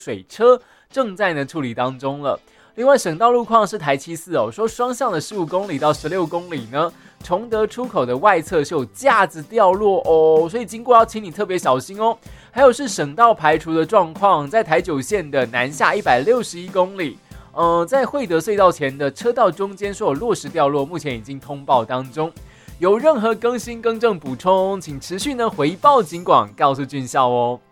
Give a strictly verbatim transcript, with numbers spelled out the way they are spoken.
水车正在呢处理当中了。另外，省道路况是台七四哦，说双向的十五公里到十六公里呢，崇德出口的外侧是有架子掉落哦，所以经过要请你特别小心哦。还有是省道排除的状况，在台九线的南下一百六十一公里，呃，在惠德隧道前的车道中间说有落石掉落，目前已经通报当中。有任何更新更正补充，请持续呢回报警广，告诉俊孝哦。